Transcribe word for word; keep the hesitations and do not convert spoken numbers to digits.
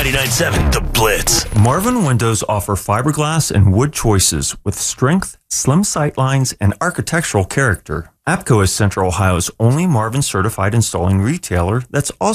ninety-nine point seven The Blitz. Marvin Windows offer fiberglass and wood choices with strength, slim sightlines, and architectural character. APCO is Central Ohio's only Marvin certified installing retailer that's also